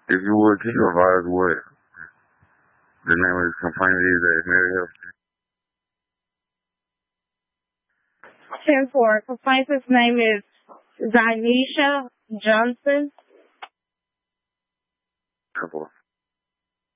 If you would, can you advise what the name of this complaint is at Mary Health? 10-4. Complainant's name is Zynisha Johnson. 10-4.